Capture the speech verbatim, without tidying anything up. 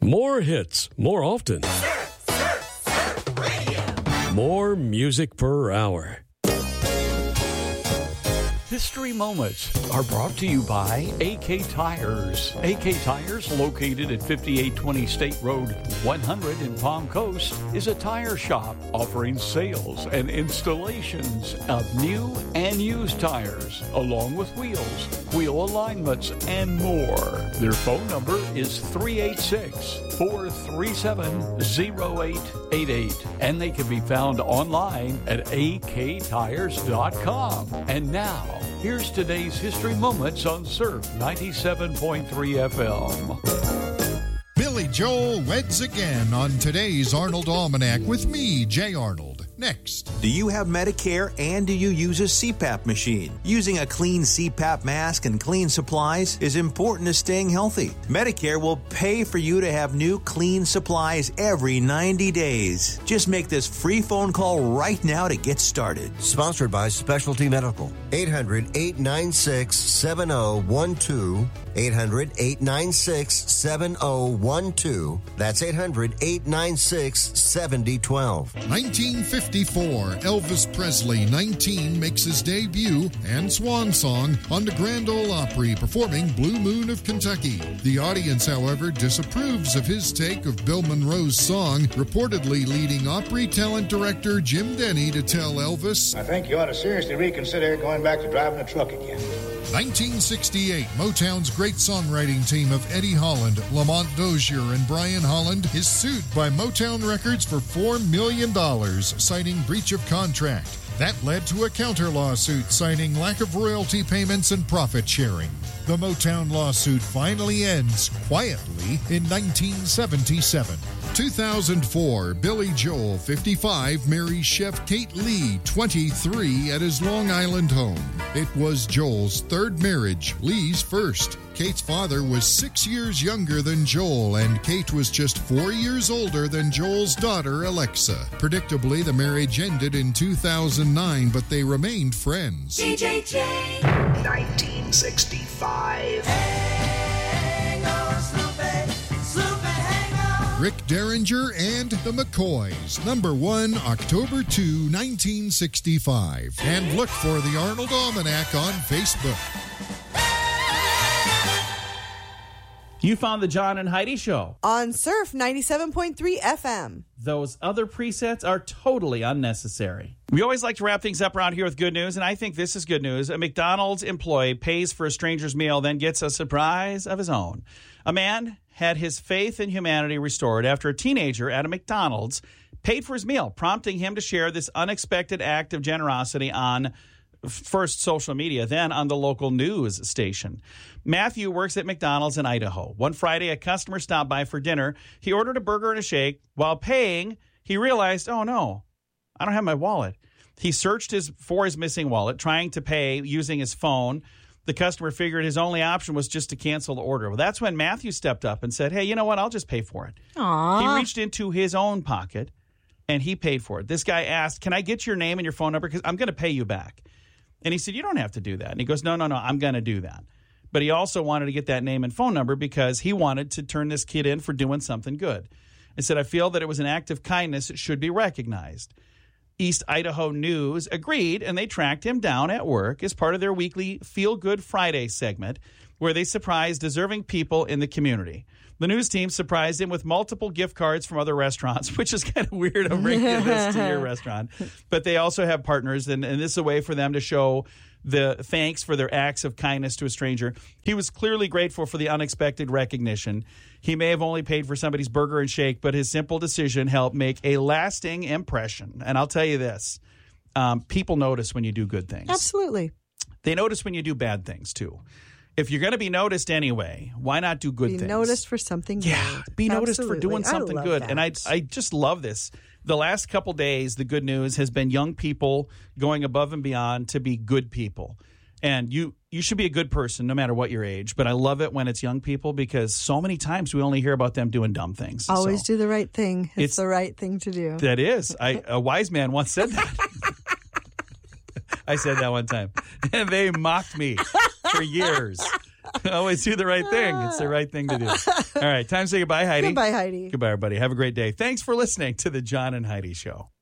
More hits, more often. Surf, surf, surf radio. More music per hour. History Moments are brought to you by A K Tires. A K Tires, located at fifty-eight twenty State Road one hundred in Palm Coast, is a tire shop offering sales and installations of new and used tires, along with wheels, wheel alignments, and more. Their phone number is three eight six, four three seven, zero eight eight eight, and they can be found online at a k tires dot com. And now, here's today's History Moments on Surf ninety-seven point three F M. Billy Joel weds again on today's Arnold Almanac with me, Jay Arnold. Next. Do you have Medicare and do you use a C PAP machine? Using a clean C PAP mask and clean supplies is important to staying healthy. Medicare will pay for you to have new clean supplies every ninety days. Just make this free phone call right now to get started. Sponsored by Specialty Medical. eight hundred, eight nine six, seven zero one two. eight hundred, eight nine six, seven zero one two. That's eight hundred, eight nine six, seven zero one two. nineteen fifty-four, Elvis Presley, nineteen, makes his debut and swan song on the Grand Ole Opry, performing Blue Moon of Kentucky. The audience, however, disapproves of his take of Bill Monroe's song, reportedly leading Opry talent director Jim Denny to tell Elvis, I think you ought to seriously reconsider going back to driving a truck again. nineteen sixty-eight, Motown's great songwriting team of Eddie Holland, Lamont Dozier, and Brian Holland is sued by Motown Records for four million dollars, citing breach of contract. That led to a counter lawsuit citing lack of royalty payments and profit sharing. The Motown lawsuit finally ends quietly in nineteen seventy-seven. two thousand four, Billy Joel, fifty-five, marries chef Kate Lee, twenty-three, at his Long Island home. It was Joel's third marriage, Lee's first. Kate's father was six years younger than Joel, and Kate was just four years older than Joel's daughter, Alexa. Predictably, the marriage ended in two thousand nine, but they remained friends. D J J. nineteen sixty-five. Hang on, Snoopy, Snoopy, hang on. Rick Derringer and the McCoys. Number one, October second, nineteen sixty-five. And look for the Arnold Almanac on Facebook. You found the John and Heidi Show on Surf ninety-seven point three F M. Those other presets are totally unnecessary. We always like to wrap things up around here with good news, and I think this is good news. A McDonald's employee pays for a stranger's meal, then gets a surprise of his own. A man had his faith in humanity restored after a teenager at a McDonald's paid for his meal, prompting him to share this unexpected act of generosity on first social media, then on the local news station. Matthew works at McDonald's in Idaho. One Friday, a customer stopped by for dinner. He ordered a burger and a shake. While paying, he realized, oh no, I don't have my wallet. He searched his for his missing wallet, trying to pay using his phone. The customer figured his only option was just to cancel the order. Well, that's when Matthew stepped up and said, hey, you know what? I'll just pay for it. Aww. He reached into his own pocket, and he paid for it. This guy asked, can I get your name and your phone number? Because I'm going to pay you back. And he said, you don't have to do that. And he goes, no, no, no, I'm going to do that. But he also wanted to get that name and phone number because he wanted to turn this kid in for doing something good. He said, I feel that it was an act of kindness. It should be recognized. East Idaho News agreed, and they tracked him down at work as part of their weekly Feel Good Friday segment, where they surprised deserving people in the community. The news team surprised him with multiple gift cards from other restaurants, which is kind of weird to bring this to your restaurant. But they also have partners, and, and this is a way for them to show the thanks for their acts of kindness to a stranger. He was clearly grateful for the unexpected recognition. He may have only paid for somebody's burger and shake, but his simple decision helped make a lasting impression. And I'll tell you this, um, people notice when you do good things. Absolutely. They notice when you do bad things, too. If you're going to be noticed anyway, why not do good be things? Be noticed for something yeah, good. Yeah, be noticed Absolutely. for doing something good. That. And I I just love this. The last couple days, the good news has been young people going above and beyond to be good people. And you you should be a good person no matter what your age. But I love it when it's young people because so many times we only hear about them doing dumb things. Always so, do the right thing. It's, it's the right thing to do. That is. I, a wise man once said that. I said that one time. And they mocked me for years. Always do the right thing. It's the right thing to do. All right. Time to say goodbye, Heidi. Goodbye, Heidi. Goodbye, everybody. Have a great day. Thanks for listening to the John and Heidi Show.